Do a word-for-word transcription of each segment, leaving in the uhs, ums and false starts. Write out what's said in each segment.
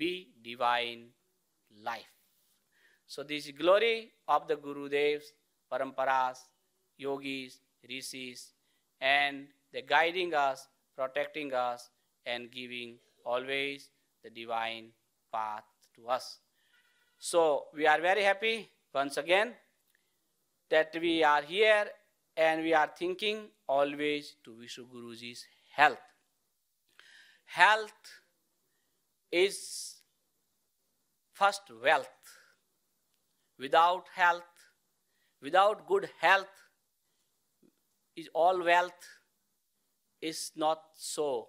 be divine life. So this is glory of the Gurudevs, Paramparas, Yogis, Rishis, and they're guiding us, protecting us, and giving always the divine path to us. So we are very happy once again that we are here and we are thinking always to Vishu Guruji's health. Health is first wealth. Without health, without good health, is all wealth is not so,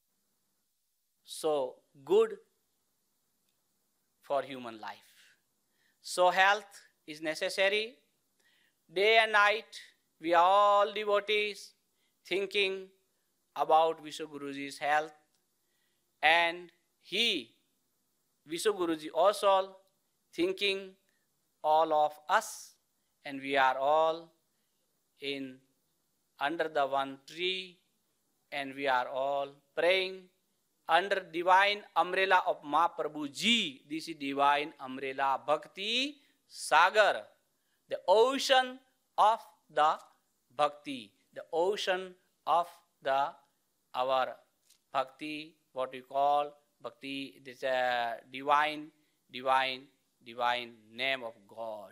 so good for human life. So health is necessary. Day and night, we are all devotees thinking about Vishu Guruji's health. And he, Vishu Guruji, also thinking all of us, and we are all in under the one tree, and we are all praying under divine umbrella of Mahaprabhu Ji. This is divine umbrella, Bhakti Sagar, the ocean of the Bhakti, the ocean of the our Bhakti, what we call Bhakti, this uh, divine, divine, divine name of God.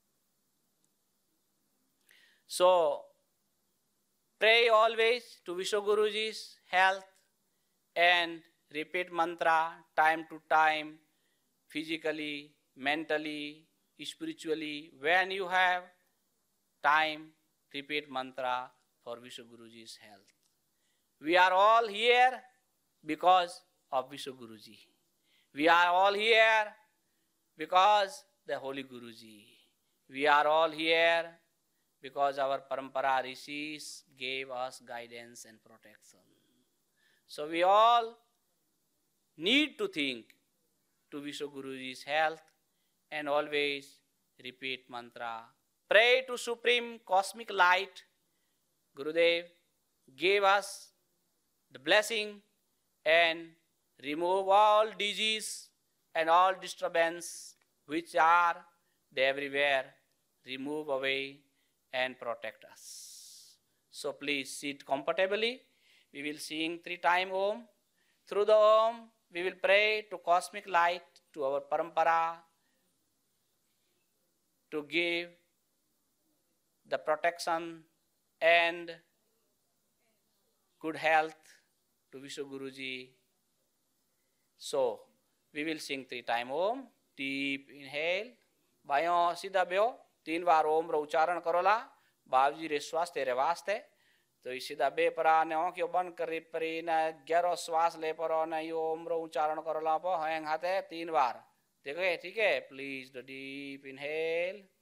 So, pray always to Vishu Guruji's health and repeat mantra time to time, physically, mentally, spiritually. When you have time, repeat mantra for Vishu Guruji's health. We are all here because of Vishu Guruji. We are all here because the Holy Guruji. We are all here because our Parampara Rishis gave us guidance and protection. So we all need to think to Vishu Guruji's health and always repeat mantra. Pray to Supreme Cosmic Light. Gurudev gave us the blessing and remove all disease and all disturbance which are everywhere. Remove away and protect us. So please sit comfortably. We will sing three times Om. Through the Om, we will pray to cosmic light, to our Parampara, to give the protection and good health to Vishu Guruji. So, we will sing three times Om. Deep inhale. Bayo सीधा बेहो तीन बार ओम रो उच्चारण Corolla बाबजी रे स्वास्थ्य रे वास्ते तो सीधा बे परा ने आंखों बंद करी परी न गहरो श्वास ले परो न यो ओम रो उच्चारण करोला पो हैंग हाथे तीन बार देखो ठीक है प्लीज द डीप इनहेल